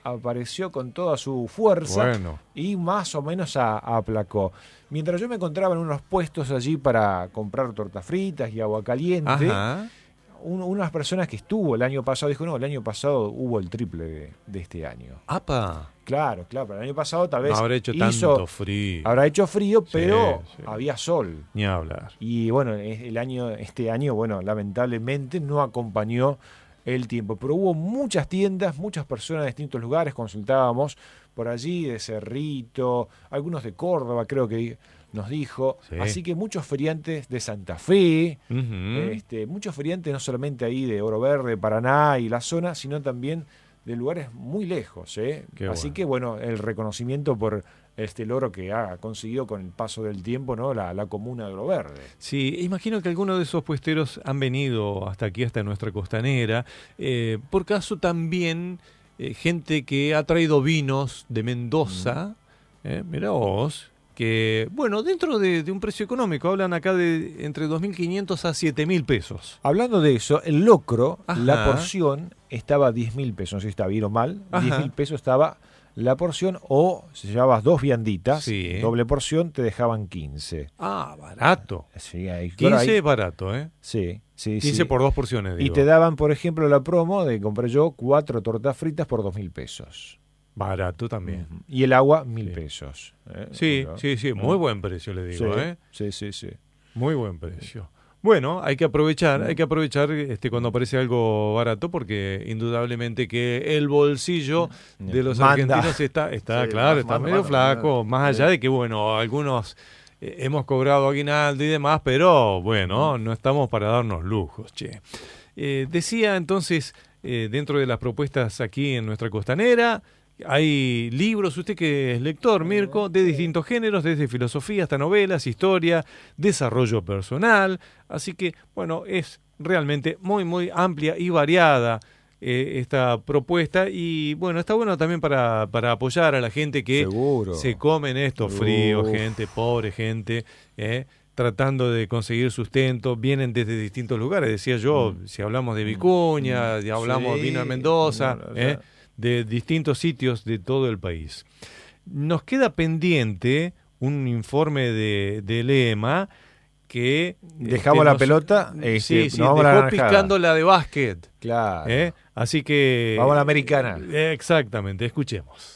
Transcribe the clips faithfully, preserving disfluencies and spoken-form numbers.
apareció con toda su fuerza Bueno. y más o menos a, aplacó. Mientras yo me encontraba en unos puestos allí para comprar tortas fritas y agua caliente, Ajá. un, unas personas que estuvo el año pasado, dijo, no, el año pasado hubo el triple de, de este año. ¡Apa! Claro, claro, pero el año pasado tal vez No habrá hecho hizo, tanto frío. habrá hecho frío, pero Sí, sí. había sol. Ni hablar. Y bueno, el año, este año, bueno, lamentablemente no acompañó el tiempo. Pero hubo muchas tiendas, muchas personas de distintos lugares, consultábamos por allí, de Cerrito, algunos de Córdoba, creo que nos dijo. Sí. Así que muchos feriantes de Santa Fe, Uh-huh. este, muchos feriantes no solamente ahí de Oro Verde, Paraná y la zona, sino también de lugares muy lejos, ¿eh? Qué Así bueno. que bueno, el reconocimiento por este logro que ha conseguido con el paso del tiempo, ¿no? La, la comuna de Oro Verde. Sí, imagino que algunos de esos puesteros han venido hasta aquí, hasta nuestra costanera. Eh, por caso también eh, gente que ha traído vinos de Mendoza, mm. eh, mirá vos, que, bueno, dentro de, de un precio económico, hablan acá de entre dos mil quinientos a siete mil pesos. Hablando de eso, el locro, Ajá. la porción estaba a diez mil pesos, no sé si está bien o mal, Ajá. diez mil pesos estaba la porción, o si llevabas dos vianditas, Sí. doble porción, te dejaban quince. Ah, barato. Sí, ahí, quince ahí, es barato, ¿eh? Sí, sí, quince sí. por dos porciones, digo. Y te daban, por ejemplo, la promo de compré yo cuatro tortas fritas por dos mil pesos. Barato también. Uh-huh. Y el agua, mil Sí. pesos. ¿eh? Sí, Pero, sí, sí, muy buen precio, le digo, sí, ¿eh? Sí, sí, sí. Muy buen precio. Bueno, hay que aprovechar, hay que aprovechar este cuando aparece algo barato, porque indudablemente que el bolsillo de los Manda. argentinos está, está Sí, claro, más- está más- medio más- flaco, más- más allá sí. de que, bueno, algunos eh, hemos cobrado aguinaldo y demás, pero bueno, no estamos para darnos lujos, che. Eh, decía entonces, eh, dentro de las propuestas aquí en nuestra costanera, hay libros, usted que es lector, Mirko, de distintos géneros, desde filosofía hasta novelas, historia, desarrollo personal. Así que, bueno, es realmente muy, muy amplia y variada eh, esta propuesta. Y, bueno, está bueno también para, para apoyar a la gente que Seguro. se comen estos Uf. fríos, gente, pobre gente, eh, tratando de conseguir sustento, vienen desde distintos lugares. Decía yo, Mm. si hablamos de Vicuña, si hablamos Sí. de vino de Mendoza, No, no, eh, ya. de distintos sitios de todo el país. Nos queda pendiente un informe de, del E M A que... Dejamos este, la nos- pelota, este, sí, sí, nos vamos a la dejó naranjada. picando la de básquet. Claro. ¿eh? Así que... Vamos a la americana. eh, exactamente, escuchemos.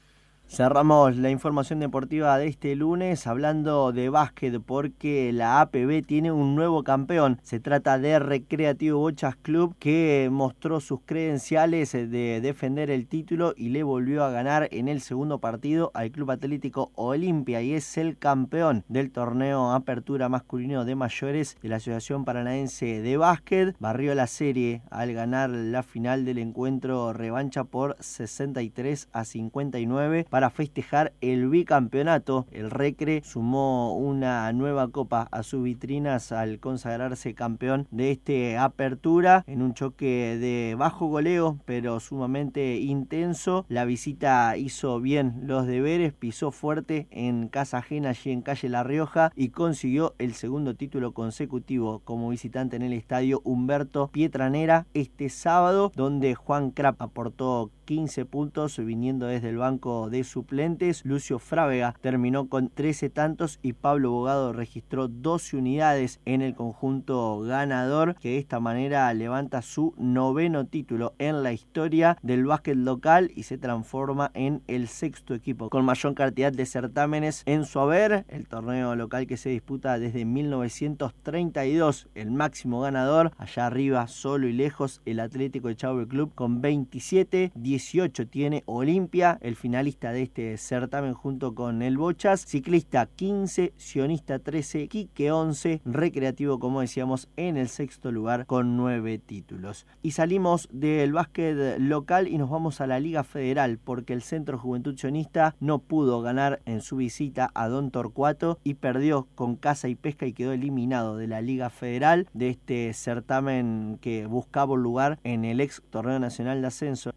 Cerramos la información deportiva de este lunes hablando de básquet porque la A P B tiene un nuevo campeón. Se trata de Recreativo Bochas Club, que mostró sus credenciales de defender el título y le volvió a ganar en el segundo partido al Club Atlético Olimpia y es el campeón del torneo Apertura Masculino de Mayores de la Asociación Paranaense de Básquet. Barrió la serie al ganar la final del encuentro revancha por sesenta y tres a cincuenta y nueve para festejar el bicampeonato. El Recre sumó una nueva copa a sus vitrinas al consagrarse campeón de este Apertura en un choque de bajo goleo pero sumamente intenso. La visita hizo bien los deberes, pisó fuerte en casa ajena allí en calle La Rioja y consiguió el segundo título consecutivo como visitante en el estadio Humberto Pietranera este sábado, donde Juan Krapp aportó quince puntos viniendo desde el banco de suplentes. Lucio Frávega terminó con trece tantos y Pablo Bogado registró doce unidades en el conjunto ganador, que de esta manera levanta su noveno título en la historia del básquet local y se transforma en el sexto equipo con mayor cantidad de certámenes en su haber. El torneo local que se disputa desde mil novecientos treinta y dos, el máximo ganador, allá arriba solo y lejos el Atlético Echagüe Club con veintisiete, dieciocho tiene Olimpia, el finalista de este certamen junto con el Bochas, Ciclista quince, Sionista trece, Quique once, Recreativo, como decíamos, en el sexto lugar con nueve títulos. Y salimos del básquet local y nos vamos a la Liga Federal porque el Centro Juventud Sionista no pudo ganar en su visita a Don Torcuato y perdió con Casa y Pesca y quedó eliminado de la Liga Federal, de este certamen que buscaba un lugar en el ex torneo nacional de ascenso en la Liga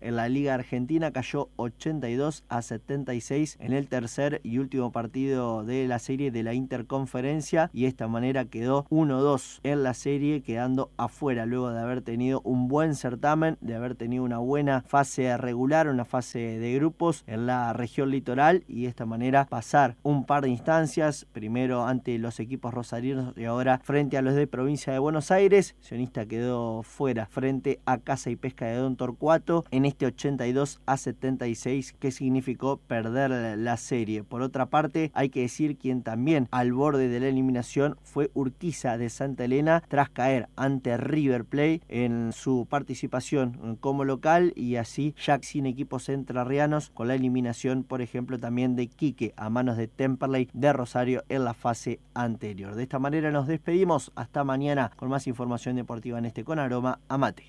Liga Argentina cayó ochenta y dos a setenta y seis en el tercer y último partido de la serie de la Interconferencia, y de esta manera quedó uno dos en la serie, quedando afuera luego de haber tenido un buen certamen, de haber tenido una buena fase regular, una fase de grupos en la región litoral, y de esta manera pasar un par de instancias, primero ante los equipos rosarinos y ahora frente a los de provincia de Buenos Aires. Sionista quedó fuera frente a Caza y Pesca de Don Torcuato en este ochenta y dos a setenta y seis, que significó perder la serie. Por otra parte, hay que decir quien también al borde de la eliminación fue Urquiza de Santa Elena tras caer ante River Plate en su participación como local, y así ya sin equipos entrerrianos, con la eliminación por ejemplo también de Quique a manos de Temperley de Rosario en la fase anterior. De esta manera nos despedimos, hasta mañana con más información deportiva en este Con Aroma a Mate.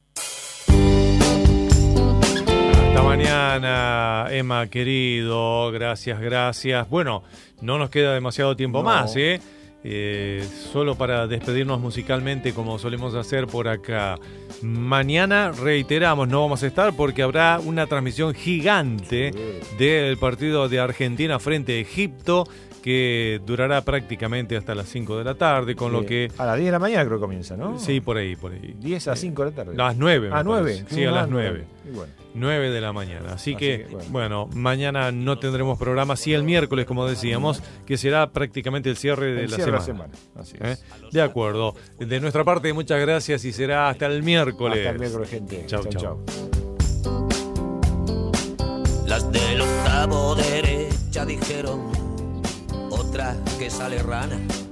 Hasta mañana, Emma, querido. Gracias, gracias. Bueno, no nos queda demasiado tiempo no. más, ¿eh? Eh, solo para despedirnos musicalmente, como solemos hacer por acá. Mañana, reiteramos, no vamos a estar porque habrá una transmisión gigante del partido de Argentina frente a Egipto, que durará prácticamente hasta las cinco de la tarde, con sí. lo que... A las diez de la mañana creo que comienza, ¿no? Sí, por ahí, por ahí. diez a cinco de la tarde. A las nueve. A nueve. Sí, a las nueve. Bueno. nueve de la mañana. Así, Así que, que bueno. bueno, mañana no tendremos programa, sí el miércoles, como decíamos, que será prácticamente el cierre de el la cierre semana. De la semana. Así es. ¿Eh? De acuerdo. De nuestra parte, muchas gracias y será hasta el miércoles. Hasta el miércoles, gente. Chau, chau. chau. Las del octavo derecha dijeron, otra que sale rana.